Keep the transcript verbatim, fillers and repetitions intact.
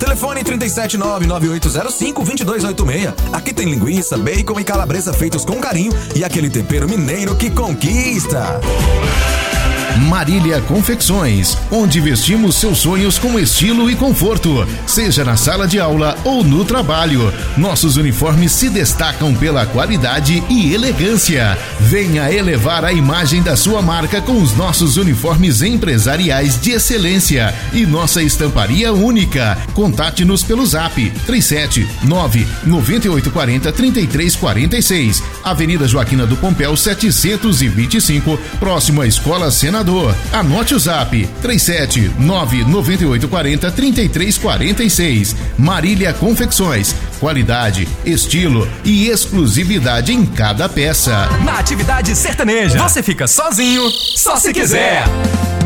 Telefone trinta e sete nove nove oito zero cinco dois dois oito seis. Aqui tem linguiça, bacon e calabresa feitos com carinho e aquele tempero mineiro que conquista. Marília Confecções, onde vestimos seus sonhos com estilo e conforto, seja na sala de aula ou no trabalho. Nossos uniformes se destacam pela qualidade e elegância. Venha elevar a imagem da sua marca com os nossos uniformes empresariais de excelência e nossa estamparia única. Contate-nos pelo zap três sete nove nove oito quatro zero três três quatro seis, Avenida Joaquina do Pompéu setecentos e vinte e cinco, próximo à Escola Senador. Anote o zap três sete nove nove oito quatro zero três três quatro seis. Marília Confecções, qualidade, estilo e exclusividade em cada peça. Na atividade sertaneja, você fica sozinho, só se quiser.